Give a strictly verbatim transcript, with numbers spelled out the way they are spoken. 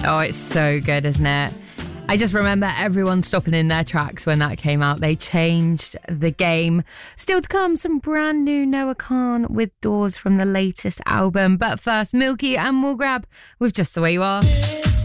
Oh, it's so good, isn't it? I just remember everyone stopping in their tracks when that came out. They changed the game. Still to come, some brand new Noah Kahan with Doors from the latest album. But first, Milky and Morgrab with Just The Way You Are.